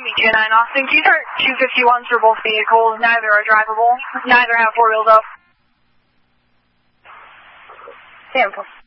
BJ9 Austin. Can you start 251s for both vehicles? Neither are drivable. Neither have four wheels up. Sample.